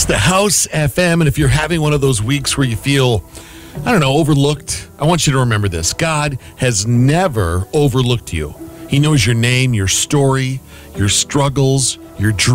It's the House FM, and if you're having one of those weeks where you feel, overlooked, I want you to remember this. God has never overlooked you. He knows your name, your story, your struggles, your dreams.